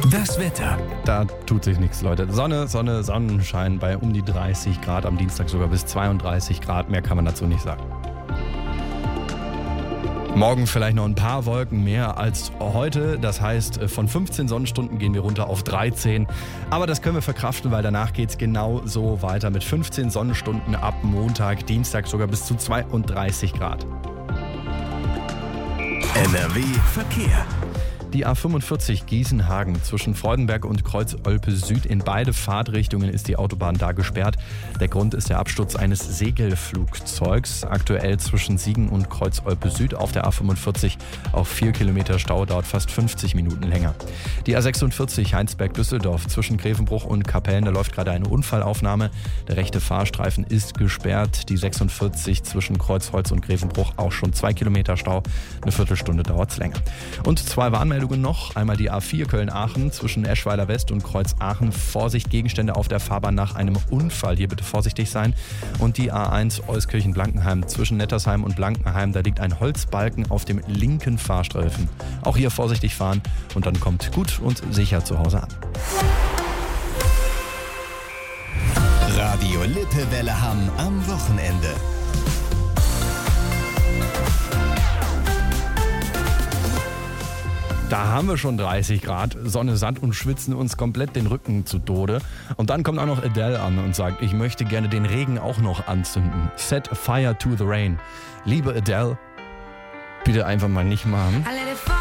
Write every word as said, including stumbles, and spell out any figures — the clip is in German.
Das Wetter. Da tut sich nichts, Leute. Sonne, Sonne, Sonnenschein bei um die dreißig Grad, am Dienstag sogar bis zweiunddreißig Grad. Mehr kann man dazu nicht sagen. Morgen vielleicht noch ein paar Wolken mehr als heute. Das heißt, von fünfzehn Sonnenstunden gehen wir runter auf dreizehn. Aber das können wir verkraften, weil danach geht es genau so weiter mit fünfzehn Sonnenstunden ab Montag, Dienstag sogar bis zu zweiunddreißig Grad. N R W Verkehr. Die A fünfundvierzig Gießen-Hagen zwischen Freudenberg und Kreuz-Olpe Süd. In beide Fahrtrichtungen ist die Autobahn da gesperrt. Der Grund ist der Absturz eines Segelflugzeugs. Aktuell zwischen Siegen und Kreuz-Olpe Süd auf der A fünfundvierzig auch vier Kilometer Stau, dauert fast fünfzig Minuten länger. Die A sechsundvierzig Heinsberg-Düsseldorf zwischen Grevenbruch und Kapellen. Da läuft gerade eine Unfallaufnahme. Der rechte Fahrstreifen ist gesperrt. Die sechsundvierzig zwischen Kreuzholz und Grevenbruch auch schon zwei Kilometer Stau. Eine Viertelstunde dauert es länger. Und zwei Warnmeldungen noch. Einmal die A vier Köln-Aachen zwischen Eschweiler West und Kreuz-Aachen. Vorsicht, Gegenstände auf der Fahrbahn nach einem Unfall. Hier bitte vorsichtig sein. Und die A eins Euskirchen-Blankenheim zwischen Nettersheim und Blankenheim. Da liegt ein Holzbalken auf dem linken Fahrstreifen. Auch hier vorsichtig fahren und dann kommt gut und sicher zu Hause an. Radio Lippewelle Hamm am Wochenende. Da haben wir schon dreißig Grad, Sonne, Sand und schwitzen uns komplett den Rücken zu Tode. Und dann kommt auch noch Adele an und sagt, ich möchte gerne den Regen auch noch anzünden. Set fire to the rain. Liebe Adele, bitte einfach mal nicht machen.